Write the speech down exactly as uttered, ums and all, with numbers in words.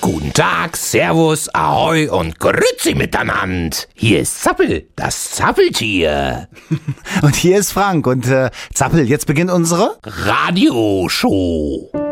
Guten Tag, Servus, Ahoi und Grüezi miteinander. Hier ist Zappel, das Zappeltier. Und hier ist Frank und äh, Zappel, jetzt beginnt unsere Radioshow.